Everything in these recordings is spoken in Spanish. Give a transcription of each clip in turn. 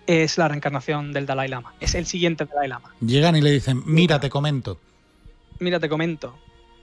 es la reencarnación del Dalai Lama. Es el siguiente Dalai Lama. Llegan y le dicen, mira, te comento. Mira, te comento.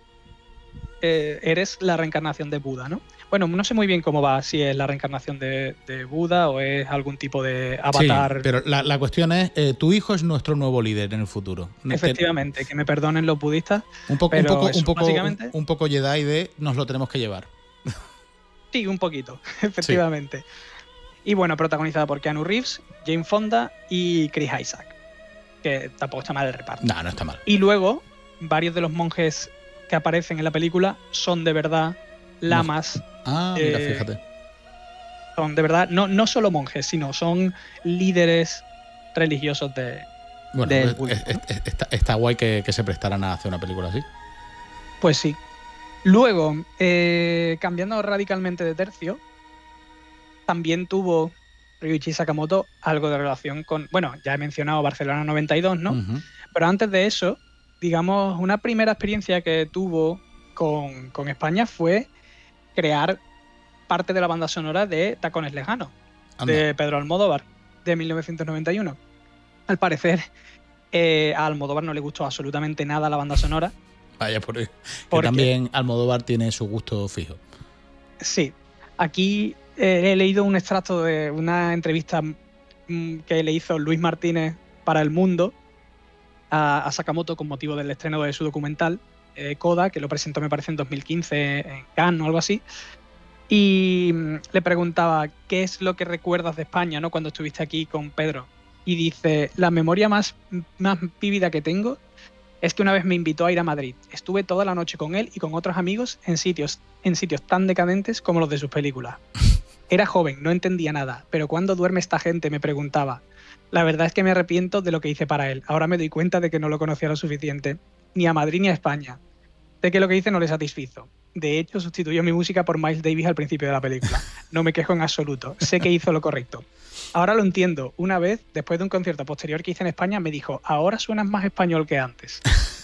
Eres la reencarnación de Buda, ¿no? Bueno, no sé muy bien cómo va, si es la reencarnación de Buda o es algún tipo de avatar. Sí, pero la cuestión es, tu hijo es nuestro nuevo líder en el futuro. Efectivamente, que me perdonen los budistas. Un poco básicamente, un poco Jedi de nos lo tenemos que llevar. Sí, un poquito, efectivamente. Sí. Y bueno, protagonizada por Keanu Reeves, Jane Fonda y Chris Isaac, que tampoco está mal el reparto. No está mal. Y luego, varios de los monjes que aparecen en la película son de verdad lamas. Mira, fíjate. Son de verdad, no solo monjes, sino son líderes religiosos del budismo, ¿no? Está guay que se prestaran a hacer una película así. Pues sí. Luego, cambiando radicalmente de tercio, también tuvo Ryuichi Sakamoto algo de relación con... Bueno, ya he mencionado Barcelona 92, ¿no? Pero antes de eso, digamos, una primera experiencia que tuvo con España fue crear parte de la banda sonora de Tacones Lejanos, de Pedro Almodóvar, de 1991. Al parecer, a Almodóvar no le gustó absolutamente nada la banda sonora. Vaya por eso. Que también Almodóvar tiene su gusto fijo. Sí. Aquí he leído un extracto de una entrevista que le hizo Luis Martínez para El Mundo a Sakamoto con motivo del estreno de su documental Coda, que lo presentó me parece en 2015 en Cannes o algo así. Y le preguntaba qué es lo que recuerdas de España, ¿no?, cuando estuviste aquí con Pedro. Y dice, la memoria más vívida que tengo es que una vez me invitó a ir a Madrid. Estuve toda la noche con él y con otros amigos en sitios tan decadentes como los de sus películas. Era joven, no entendía nada, pero ¿cuándo duerme esta gente?, me preguntaba. La verdad es que me arrepiento de lo que hice para él. Ahora me doy cuenta de que no lo conocía lo suficiente. Ni a Madrid ni a España. Sé que lo que hice no le satisfizo. De hecho, sustituyó mi música por Miles Davis al principio de la película. No me quejo en absoluto. Sé que hizo lo correcto. Ahora lo entiendo. Una vez, después de un concierto posterior que hice en España, me dijo, ahora suenas más español que antes.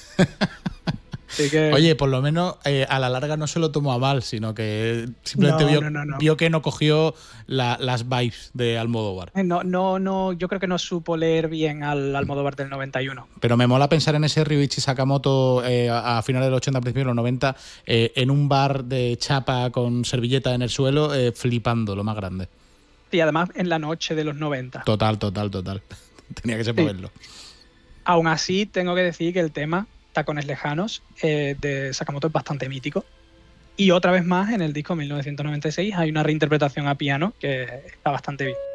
Que... Oye, por lo menos a la larga no se lo tomó a mal, sino que simplemente vio que no cogió las vibes de Almodóvar. No, yo creo que no supo leer bien al Almodóvar del 91. Pero me mola pensar en ese Ryuichi Sakamoto a finales del 80, principios de los 90, en un bar de chapa con servilleta en el suelo, flipando, lo más grande. Y además en la noche de los 90. Total. Tenía que ser para verlo. Aún así, tengo que decir que el tema Tacones Lejanos de Sakamoto es bastante mítico. Y otra vez más, en el disco 1996 hay una reinterpretación a piano que está bastante bien.